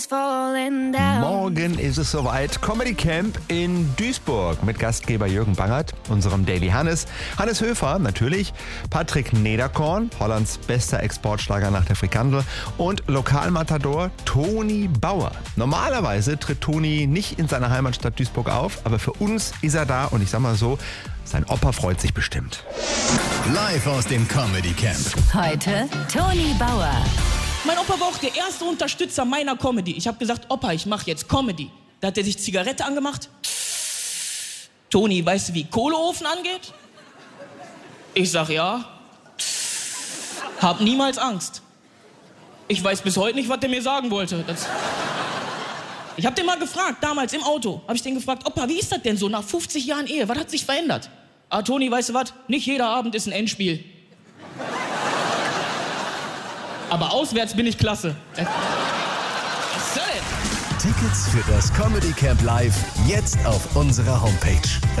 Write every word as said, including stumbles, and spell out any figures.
Morgen ist es soweit. Comedy Camp in Duisburg mit Gastgeber Jürgen Bangert, unserem Daily Hannes, Hannes Höfer natürlich, Patrick Nederkorn, Hollands bester Exportschlager nach der Frikandel und Lokalmatador Toni Bauer. Normalerweise tritt Toni nicht in seiner Heimatstadt Duisburg auf, aber für uns ist er da und ich sag mal so, sein Opa freut sich bestimmt. Live aus dem Comedy Camp. Heute Toni Bauer. Mein Opa war auch der erste Unterstützer meiner Comedy. Ich habe gesagt, Opa, ich mache jetzt Comedy. Da hat er sich Zigarette angemacht. Toni, weißt du, wie Kohleofen angeht? Ich sag ja. Hab niemals Angst. Ich weiß bis heute nicht, was der mir sagen wollte. Das ich hab den mal gefragt, damals im Auto, habe ich den gefragt, Opa, wie ist das denn so nach fünfzig Jahren Ehe? Was hat sich verändert? Ah, Toni, weißt du was? Nicht jeder Abend ist ein Endspiel. Aber auswärts bin ich klasse. Was soll denn? Tickets für das Comedy Camp Live jetzt auf unserer Homepage